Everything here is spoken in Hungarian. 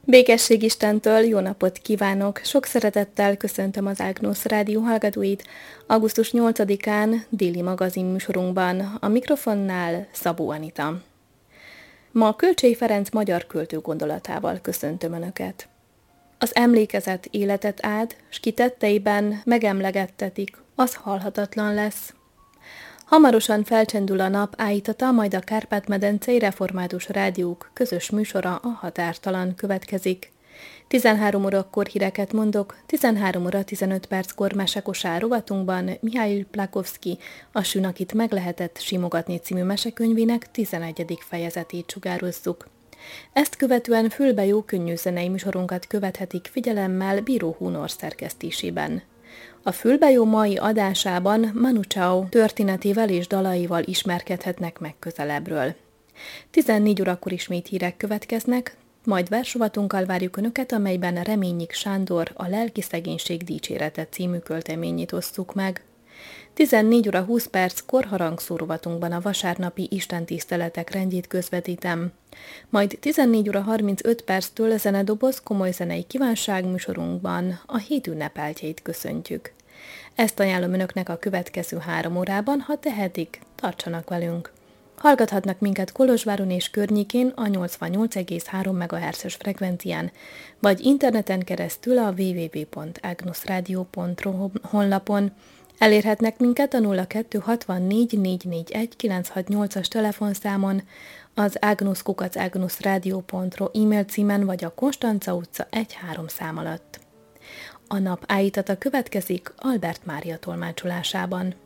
Békesség Istentől, jó napot kívánok! Sok szeretettel köszöntöm az Ágnusz Rádió hallgatóit augusztus 8-án déli magazin műsorunkban, a mikrofonnál Szabó Anita. Ma Kölcsey Ferenc magyar költő gondolatával köszöntöm Önöket. Az emlékezet életet áld, s ki tetteiben megemlegettetik, az halhatatlan lesz. Hamarosan felcsendül a nap ájtata, majd a Kárpát-medencei református rádiók közös műsora, a Határtalan következik. 13 órakor híreket mondok, 13 óra 15 perckor mesekosár rovatunkban Mihály Plakovszky, a Sün, akit meg lehetett simogatni című mesekönyvének 11. fejezetét sugározzuk. Ezt követően fülbejó könnyű zenei műsorunkat követhetik figyelemmel Bíró Hunor szerkesztésében. A fülbejó mai adásában Manu Chao történetével és dalaival ismerkedhetnek meg közelebbről. 14 órakor ismét hírek következnek, majd versrovatunkkal várjuk Önöket, amelyben Reményik Sándor a Lelki szegénység dicsérete című költeményét osszuk meg. 14 óra 20 perckor harangszó rovatunkban a vasárnapi istentiszteletek rendjét közvetítem. Majd 14 óra 35 perctől zenedoboz komoly zenei kívánság műsorunkban a hét ünnepeltjeit köszöntjük. Ezt ajánlom Önöknek a következő 3 órában, ha tehetik, tartsanak velünk. Hallgathatnak minket Kolozsváron és környékén a 88,3 MHz-es frekvencián, vagy interneten keresztül a www.agnosradio.ru honlapon. Elérhetnek minket a 0264 441 968-as telefonszámon, az agnos@agnosradio.ru e-mail címen, vagy a Konstanca utca 1-3 szám alatt. A nap ájtata következik Albert Mária tolmácsolásában.